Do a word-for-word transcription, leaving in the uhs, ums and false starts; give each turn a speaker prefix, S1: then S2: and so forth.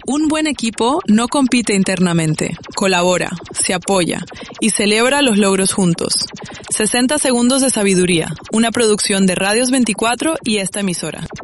S1: Un buen equipo no compite internamente, colabora, se apoya y celebra los logros juntos. sesenta segundos de sabiduría, una producción de Radios veinticuatro y esta emisora.